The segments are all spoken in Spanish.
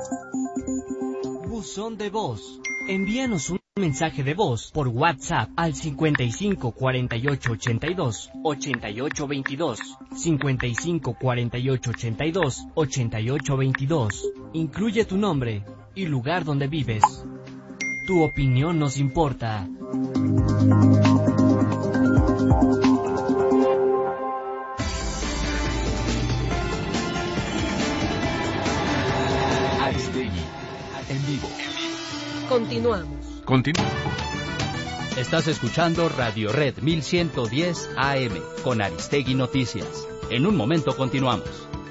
Buzón de voz. Envíanos un mensaje de voz por WhatsApp al 55 48 82 88 22, 55 48 82 88 22. Incluye tu nombre y lugar donde vives. Tu opinión nos importa. Aristegui, en vivo. Continuamos. Estás escuchando Radio Red 1110 AM con Aristegui Noticias. En un momento continuamos.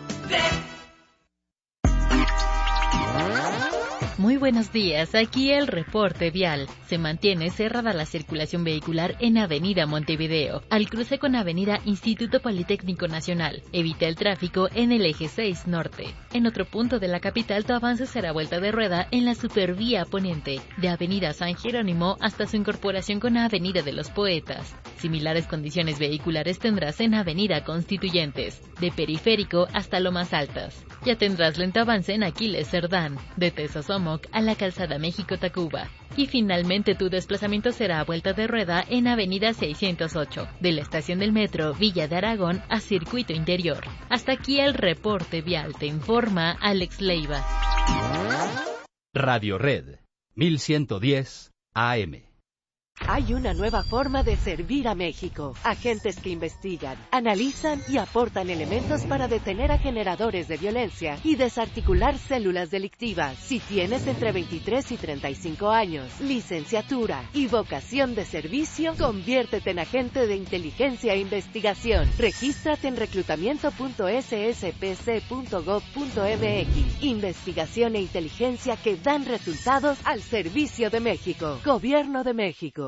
Muy buenos días, aquí el reporte vial. Se mantiene cerrada la circulación vehicular en Avenida Montevideo, al cruce con Avenida Instituto Politécnico Nacional. Evita el tráfico en el eje 6 norte. En otro punto de la capital, tu avance será vuelta de rueda en la supervía poniente, de Avenida San Jerónimo hasta su incorporación con Avenida de los Poetas. Similares condiciones vehiculares tendrás en Avenida Constituyentes, de Periférico hasta Lomas Altas. Ya tendrás lento avance en Aquiles Cerdán, de Tesosomoc a la Calzada México-Tacuba. Y finalmente tu desplazamiento será a vuelta de rueda en Avenida 608, de la estación del metro Villa de Aragón a Circuito Interior. Hasta aquí el reporte vial, te informa Alex Leiva. Radio Red 1110 AM. Hay una nueva forma de servir a México. Agentes que investigan, analizan y aportan elementos para detener a generadores de violencia y desarticular células delictivas. Si tienes entre 23 y 35 años, licenciatura y vocación de servicio, conviértete en agente de inteligencia e investigación. Regístrate en reclutamiento.sspc.gov.mx. Investigación e inteligencia que dan resultados al servicio de México. Gobierno de México.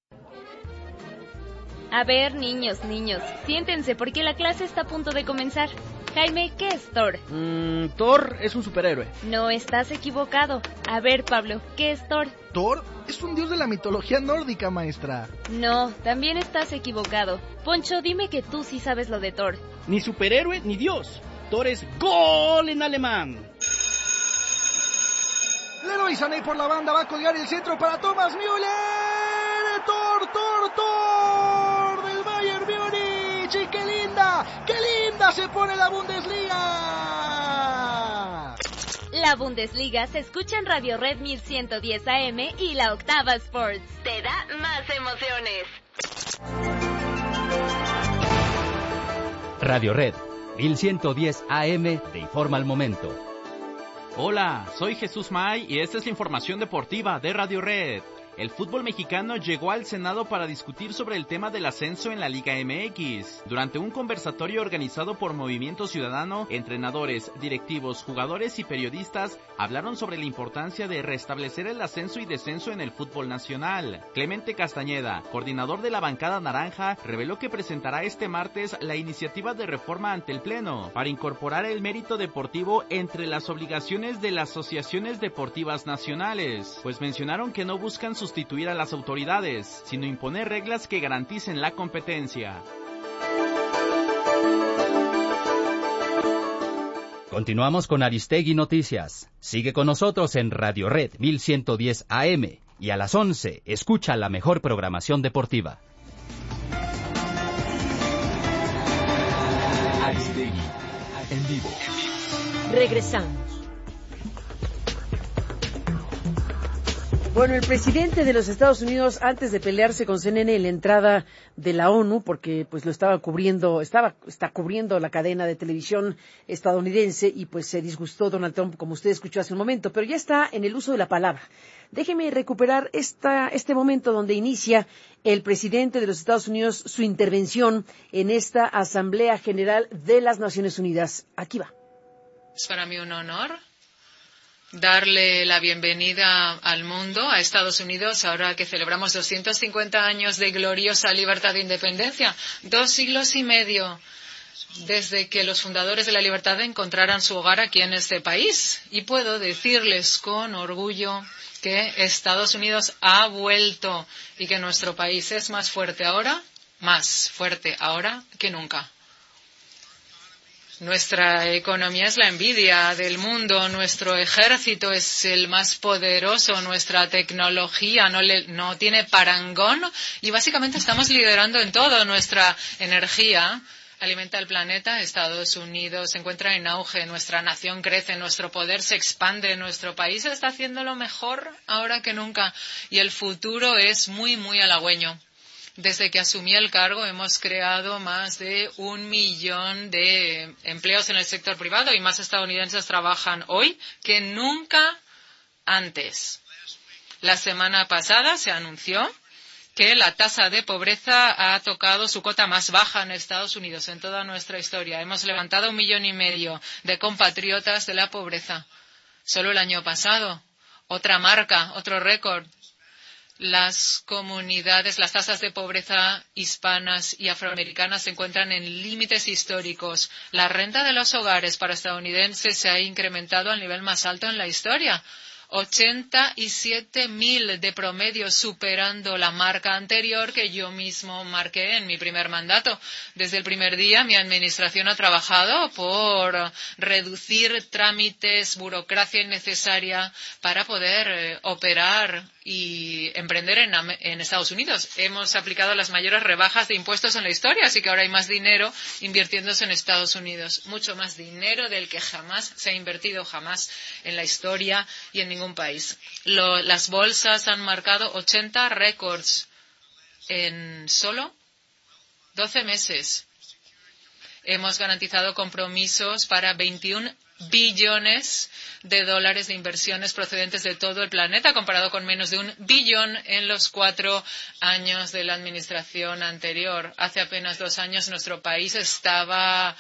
A ver, niños, siéntense porque la clase está a punto de comenzar. Jaime, ¿qué es Thor? Thor es un superhéroe. No, estás equivocado. A ver, Pablo, ¿qué es Thor? Thor es un dios de la mitología nórdica, maestra. No, también estás equivocado. Poncho, dime que tú sí sabes lo de Thor. Ni superhéroe ni dios. Thor es gol en alemán. Leroy Sané por la banda va a colgar el centro para Thomas Müller. Thor del Bayern Múnich. Y qué linda se pone la Bundesliga. La Bundesliga se escucha en Radio Red 1110 AM y la Octava Sports. Te da más emociones. Radio Red 1110 AM te informa al momento. Hola, soy Jesús May y esta es la información deportiva de Radio Red. El fútbol mexicano llegó al Senado para discutir sobre el tema del ascenso en la Liga MX. Durante un conversatorio organizado por Movimiento Ciudadano, entrenadores, directivos, jugadores y periodistas hablaron sobre la importancia de restablecer el ascenso y descenso en el fútbol nacional. Clemente Castañeda, coordinador de la bancada naranja, reveló que presentará este martes la iniciativa de reforma ante el Pleno para incorporar el mérito deportivo entre las obligaciones de las asociaciones deportivas nacionales, pues mencionaron que no buscan sustituir a las autoridades, sino imponer reglas que garanticen la competencia. Continuamos con Aristegui Noticias. Sigue con nosotros en Radio Red 1110 AM y a las 11 escucha la mejor programación deportiva. Aristegui, en vivo. Regresamos. Bueno, el presidente de los Estados Unidos, antes de pelearse con CNN en la entrada de la ONU, porque pues lo está cubriendo la cadena de televisión estadounidense, y pues se disgustó Donald Trump, como usted escuchó hace un momento, pero ya está en el uso de la palabra. Déjeme recuperar este momento donde inicia el presidente de los Estados Unidos su intervención en esta Asamblea General de las Naciones Unidas. Aquí va. Es para mí un honor darle la bienvenida al mundo, a Estados Unidos, ahora que celebramos 250 años de gloriosa libertad e independencia, 2 siglos y medio desde que los fundadores de la libertad encontraran su hogar aquí en este país. Y puedo decirles con orgullo que Estados Unidos ha vuelto y que nuestro país es más fuerte ahora que nunca. Nuestra economía es la envidia del mundo, nuestro ejército es el más poderoso, nuestra tecnología no tiene parangón y básicamente estamos liderando en todo. Nuestra energía alimenta el planeta, Estados Unidos se encuentra en auge, nuestra nación crece, nuestro poder se expande, nuestro país está haciendo lo mejor ahora que nunca y el futuro es muy, muy halagüeño. Desde que asumí el cargo hemos creado más de 1 millón de empleos en el sector privado y más estadounidenses trabajan hoy que nunca antes. La semana pasada se anunció que la tasa de pobreza ha tocado su cota más baja en Estados Unidos en toda nuestra historia. Hemos levantado 1,5 millones de compatriotas de la pobreza. Solo el año pasado. Otra marca, otro récord. Las comunidades, las tasas de pobreza hispanas y afroamericanas se encuentran en límites históricos. La renta de los hogares para estadounidenses se ha incrementado al nivel más alto en la historia. 87.000 de promedio, superando la marca anterior que yo mismo marqué en mi primer mandato. Desde el primer día, mi administración ha trabajado por reducir trámites, burocracia innecesaria para poder operar y emprender en Estados Unidos. Hemos aplicado las mayores rebajas de impuestos en la historia, así que ahora hay más dinero invirtiéndose en Estados Unidos. Mucho más dinero del que jamás se ha invertido jamás en la historia y en ningún país. Las bolsas han marcado 80 récords en solo 12 meses. Hemos garantizado compromisos para 21 billones de dólares de inversiones procedentes de todo el planeta, comparado con menos de 1 billón en los 4 años de la administración anterior. Hace apenas 2 años nuestro país estaba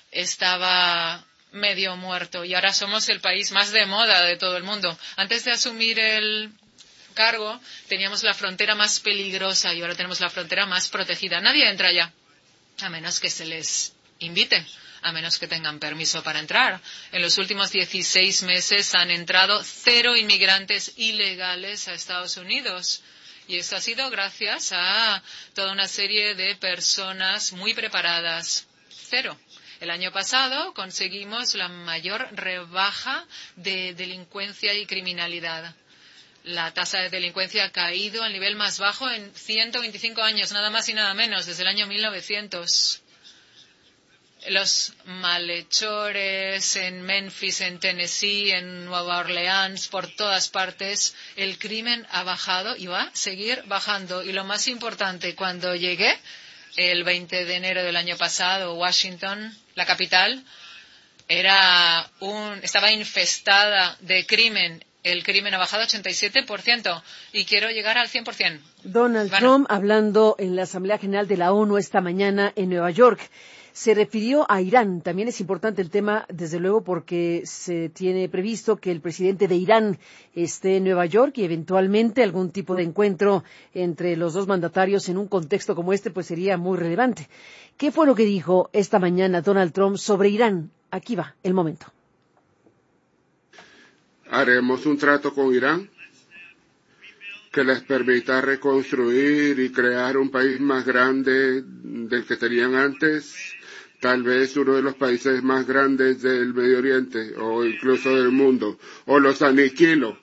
medio muerto y ahora somos el país más de moda de todo el mundo. Antes de asumir el cargo teníamos la frontera más peligrosa y ahora tenemos la frontera más protegida. Nadie entra allá, a menos que se les invite, a menos que tengan permiso para entrar. En los últimos 16 meses han entrado 0 inmigrantes ilegales a Estados Unidos. Y eso ha sido gracias a toda una serie de personas muy preparadas. 0. El año pasado conseguimos la mayor rebaja de delincuencia y criminalidad. La tasa de delincuencia ha caído al nivel más bajo en 125 años, nada más y nada menos, desde el año 1900. Los malhechores en Memphis, en Tennessee, en Nueva Orleans, por todas partes, el crimen ha bajado y va a seguir bajando. Y lo más importante, cuando llegué el 20 de enero del año pasado, Washington, la capital, estaba infestada de crimen. El crimen ha bajado 87% y quiero llegar al 100%. Donald Trump, hablando en la Asamblea General de la ONU esta mañana en Nueva York, se refirió a Irán. También es importante el tema, desde luego, porque se tiene previsto que el presidente de Irán esté en Nueva York y eventualmente algún tipo de encuentro entre los dos mandatarios en un contexto como este, pues sería muy relevante. ¿Qué fue lo que dijo esta mañana Donald Trump sobre Irán? Aquí va el momento. Haremos un trato con Irán que les permita reconstruir y crear un país más grande del que tenían antes, tal vez uno de los países más grandes del Medio Oriente o incluso del mundo, o los aniquilo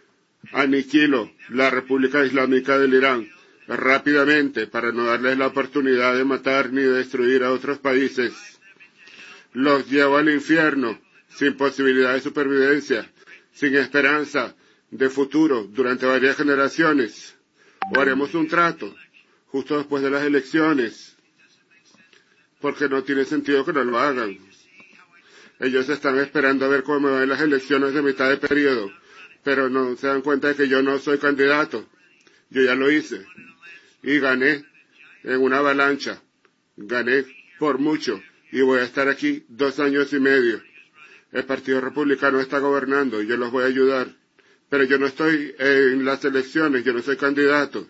la República Islámica del Irán rápidamente para no darles la oportunidad de matar ni destruir a otros países. Los llevo al infierno sin posibilidad de supervivencia, sin esperanza de futuro durante varias generaciones, o haremos un trato justo después de las elecciones, porque no tiene sentido que no lo hagan. Ellos están esperando a ver cómo me van las elecciones de mitad de periodo, pero no se dan cuenta de que yo no soy candidato. Yo ya lo hice y gané en una avalancha, gané por mucho y voy a estar aquí 2 años y medio. El Partido Republicano está gobernando y yo los voy a ayudar. Pero yo no estoy en las elecciones, yo no soy candidato.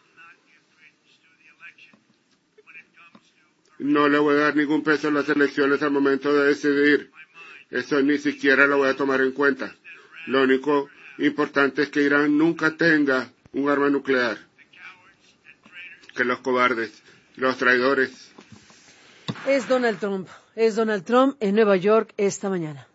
No le voy a dar ningún peso a las elecciones al momento de decidir. Eso ni siquiera lo voy a tomar en cuenta. Lo único importante es que Irán nunca tenga un arma nuclear. Que los cobardes, los traidores. Es Donald Trump es Donald Trump en Nueva York esta mañana.